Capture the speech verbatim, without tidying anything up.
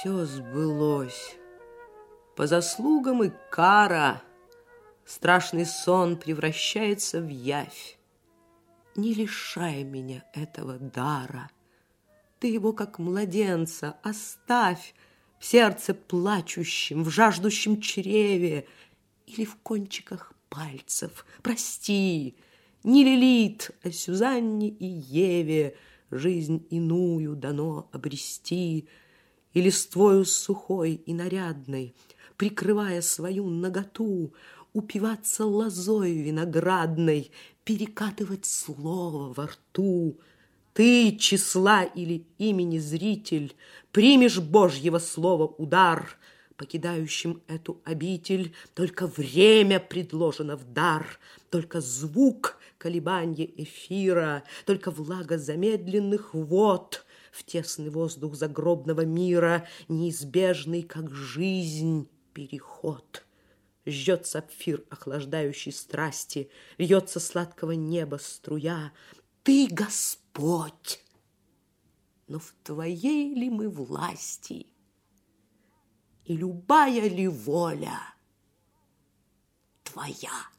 все сбылось. По заслугам и кара страшный сон превращается в явь. Не лишай меня этого дара. Ты его, как младенца, оставь в сердце плачущем, в жаждущем чреве или в кончиках пальцев. Прости, не Лилит, а Сюзанне и Еве жизнь иную дано обрести, и листвою сухой и нарядной, прикрывая свою наготу, упиваться лозой виноградной, перекатывать слово во рту. Ты, числа или имени зритель, примешь Божьего слова удар, покидающим эту обитель только время предложено в дар, только звук колебанья эфира, только влага замедленных вод в тесный воздух загробного мира, неизбежный, как жизнь, переход. Жжет сапфир охлаждающей страсти, льется сладкого неба струя. Ты Господь, но в твоей ли мы власти? И любая ли воля твоя?